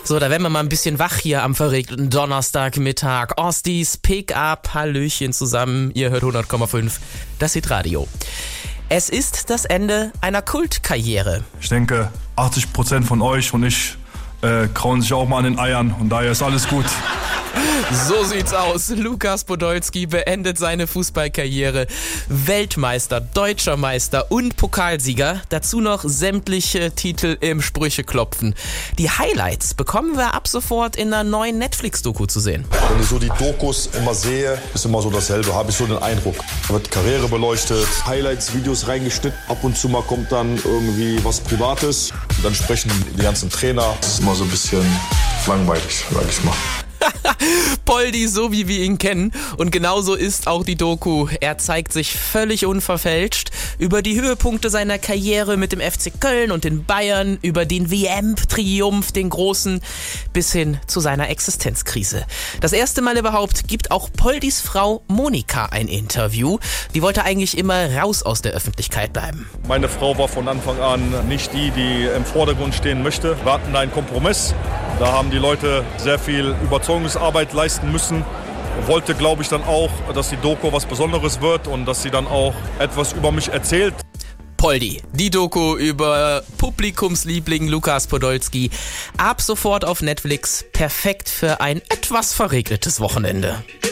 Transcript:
So, da werden wir mal ein bisschen wach hier am verregneten Donnerstagmittag. Ostis, Pick-up, Hallöchen zusammen. Ihr hört 100,5, das Hitradio. Es ist das Ende einer Kultkarriere. Ich denke, 80% von euch und ich krauen sich auch mal an den Eiern und daher ist alles gut. So sieht's aus. Lukas Podolski beendet seine Fußballkarriere. Weltmeister, Deutscher Meister und Pokalsieger. Dazu noch sämtliche Titel im Sprücheklopfen. Die Highlights bekommen wir ab sofort in einer neuen Netflix-Doku zu sehen. Wenn ich so die Dokus immer sehe, ist immer so dasselbe, habe ich so den Eindruck. Da wird Karriere beleuchtet, Highlights, Videos reingeschnitten. Ab und zu mal kommt dann irgendwie was Privates. Und dann sprechen die ganzen Trainer. Das ist immer so ein bisschen langweilig, sag ich mal. Poldi, so wie wir ihn kennen. Und genauso ist auch die Doku. Er zeigt sich völlig unverfälscht über die Höhepunkte seiner Karriere mit dem FC Köln und den Bayern, über den WM-Triumph, den großen, bis hin zu seiner Existenzkrise. Das erste Mal überhaupt gibt auch Poldis Frau Monika ein Interview. Die wollte eigentlich immer raus aus der Öffentlichkeit bleiben. Meine Frau war von Anfang an nicht die im Vordergrund stehen möchte. Wir hatten einen Kompromiss. Da haben die Leute sehr viel Überzeugungsarbeit leisten müssen. Wollte, glaube ich, dann auch, dass die Doku was Besonderes wird und dass sie dann auch etwas über mich erzählt. Poldi, die Doku über Publikumsliebling Lukas Podolski. Ab sofort auf Netflix. Perfekt für ein etwas verregnetes Wochenende.